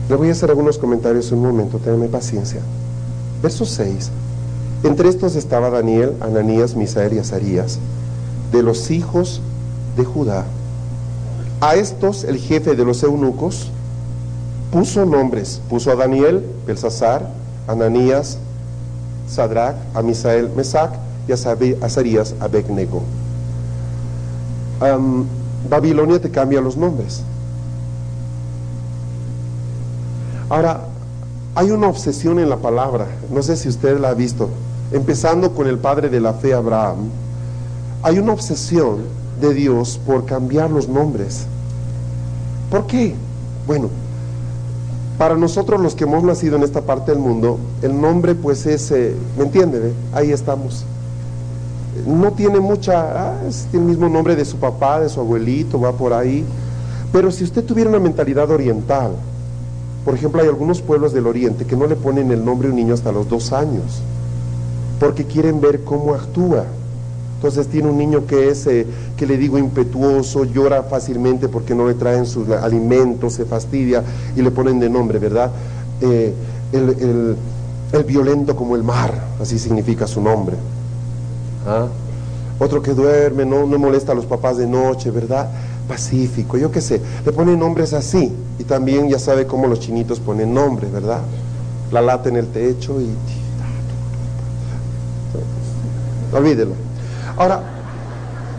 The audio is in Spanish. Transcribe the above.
Le voy a hacer algunos comentarios un momento, tenme paciencia. Verso 6. Entre estos estaba Daniel, Ananías, Misael y Azarías, de los hijos de Judá. A estos el jefe de los eunucos puso nombres, puso a Daniel, Belsasar, Ananías, Sadrach, a Misael, Mesac y a Azarías, Abednego. Babilonia te cambia los nombres. Ahora, hay una obsesión en la palabra, no sé si usted la ha visto, empezando con el padre de la fe, Abraham. Hay una obsesión de Dios por cambiar los nombres. ¿Por qué? Bueno, para nosotros los que hemos nacido en esta parte del mundo, el nombre pues es, ¿me entiende? Ahí estamos. No tiene mucha, es el mismo nombre de su papá, de su abuelito, va por ahí. Pero si usted tuviera una mentalidad oriental, por ejemplo, hay algunos pueblos del oriente que no le ponen el nombre a un niño hasta los 2 años, porque quieren ver cómo actúa. Entonces tiene un niño que es, que le digo, impetuoso, llora fácilmente porque no le traen sus alimentos, se fastidia y le ponen de nombre, ¿verdad? El violento como el mar, así significa su nombre. ¿Ah? Otro que duerme, no molesta a los papás de noche, ¿verdad? Pacífico, yo qué sé, le ponen nombres así. Y también ya sabe cómo los chinitos ponen nombres, ¿verdad? La lata en el techo y olvídelo. Ahora,